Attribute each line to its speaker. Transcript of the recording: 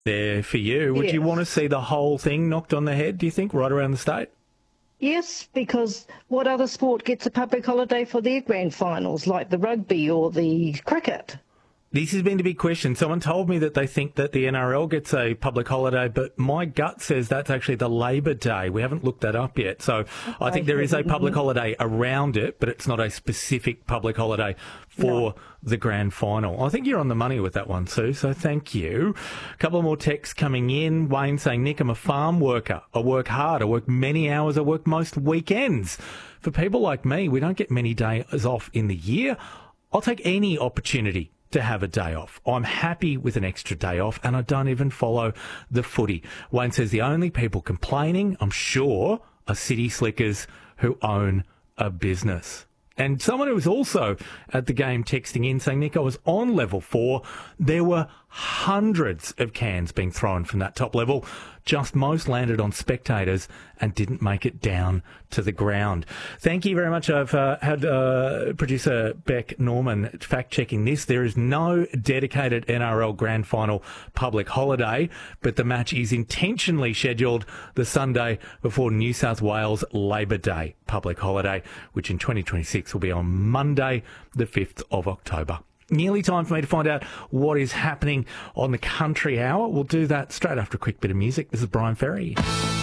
Speaker 1: there for you. Would you
Speaker 2: Yes.
Speaker 1: want to see the whole thing knocked on the head, do you think, right around the state?
Speaker 2: Yes, because what other sport gets a public holiday for their grand finals, like the rugby or the cricket?
Speaker 1: This has been the big question. Someone told me that they think that the NRL gets a public holiday, but my gut says that's actually the Labor Day. We haven't looked that up yet. So I think there is a public holiday around it, but it's not a specific public holiday for the grand final. I think you're on the money with that one, Sue, so thank you. A couple more texts coming in. Wayne saying, Nick, I'm a farm worker. I work hard. I work many hours. I work most weekends. For people like me, we don't get many days off in the year. I'll take any opportunity to have a day off. I'm happy with an extra day off, and I don't even follow the footy. Wayne says the only people complaining, I'm sure, are city slickers who own a business. And someone who was also at the game texting in saying, Nick, I was on level 4. There were hundreds of cans being thrown from that top level. Just most landed on spectators and didn't make it down to the ground. Thank you very much. I've had producer Beck Norman fact-checking this. There is no dedicated NRL Grand Final public holiday, but the match is intentionally scheduled the Sunday before New South Wales Labor Day public holiday, which in 2026 will be on Monday, the 5th of October. Nearly time for me to find out what is happening on the Country Hour. We'll do that straight after a quick bit of music. This is Brian Ferry.